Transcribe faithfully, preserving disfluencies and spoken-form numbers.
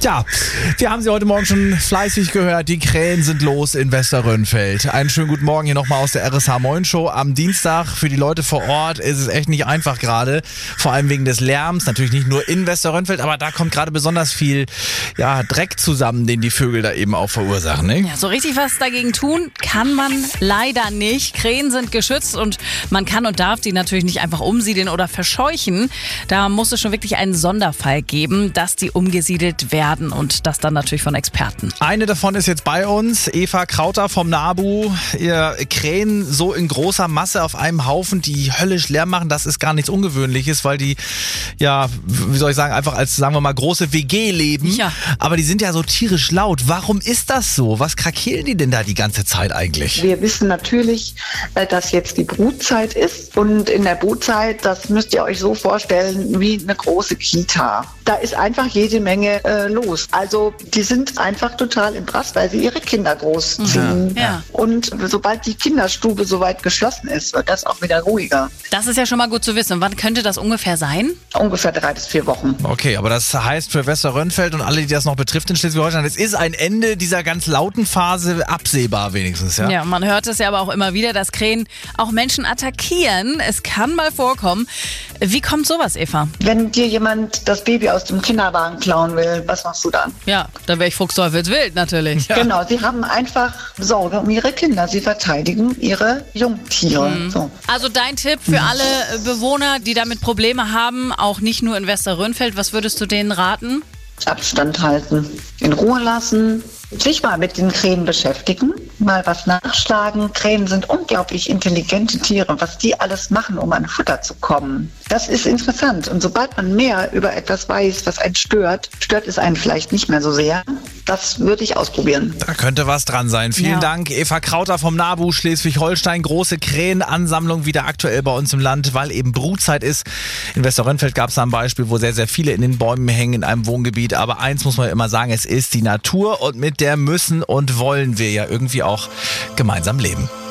Ja, wir haben sie heute Morgen schon fleißig gehört. Die Krähen sind los in Westerrönfeld. Einen schönen guten Morgen hier nochmal aus der R S H Moin Show. Am Dienstag für die Leute vor Ort ist es echt nicht einfach gerade. Vor allem wegen des Lärms. Natürlich nicht nur in Westerrönfeld, aber da kommt gerade besonders viel ja, Dreck zusammen, den die Vögel da eben auch verursachen. Ne? Ja, so richtig was dagegen tun kann man leider nicht. Krähen sind geschützt und man kann und darf die natürlich nicht einfach umsiedeln oder verscheuchen. Da muss es schon wirklich einen Sonderfall geben, dass die umgesiedelt werden. Und das dann natürlich von Experten. Eine davon ist jetzt bei uns, Eva Krauter vom NABU. Ihr Krähen so in großer Masse auf einem Haufen, die höllisch Lärm machen, das ist gar nichts Ungewöhnliches, weil die, ja, wie soll ich sagen, einfach als, sagen wir mal, große W G leben. Ja. Aber die sind ja so tierisch laut. Warum ist das so? Was krakeelen die denn da die ganze Zeit eigentlich? Wir wissen natürlich, dass jetzt die Brutzeit ist. Und in der Brutzeit, das müsst ihr euch so vorstellen, wie eine große Kita. Da ist einfach jede Menge äh, los. Also die sind einfach total im Brass, weil sie ihre Kinder großziehen. Ja. Ja. Und sobald die Kinderstube soweit geschlossen ist, wird das auch wieder ruhiger. Das ist ja schon mal gut zu wissen. Wann könnte das ungefähr sein? Ungefähr drei bis vier Wochen. Okay, aber das heißt für Westerrönfeld und alle, die das noch betrifft in Schleswig-Holstein, es ist ein Ende dieser ganz lauten Phase absehbar wenigstens, ja? Ja, man hört es ja aber auch immer wieder, dass Krähen auch Menschen attackieren. Es kann mal vorkommen. Wie kommt sowas, Eva? Wenn dir jemand das Baby aus dem Kinderwagen klauen will, was machst du dann? Ja, dann wäre ich fuchsteufelswild natürlich. Ja. Genau, sie haben einfach Sorge um ihre Kinder. Sie verteidigen ihre Jungtiere. Mhm. So. Also dein Tipp für alle Bewohner, die damit Probleme haben, auch nicht nur in Westerrönfeld, was würdest du denen raten? Abstand halten, in Ruhe lassen, sich mal mit den Krähen beschäftigen, mal was nachschlagen. Krähen sind unglaublich intelligente Tiere, was die alles machen, um an Futter zu kommen. Das ist interessant. Und sobald man mehr über etwas weiß, was einen stört, stört es einen vielleicht nicht mehr so sehr. Das würde ich ausprobieren. Da könnte was dran sein. Vielen Ja. Dank, Eva Krauter vom NABU Schleswig-Holstein. Große Krähenansammlung wieder aktuell bei uns im Land, weil eben Brutzeit ist. In Westerrönfeld gab es da ein Beispiel, wo sehr, sehr viele in den Bäumen hängen in einem Wohngebiet. Aber eins muss man immer sagen, es ist die Natur und mit der müssen und wollen wir ja irgendwie auch gemeinsam leben.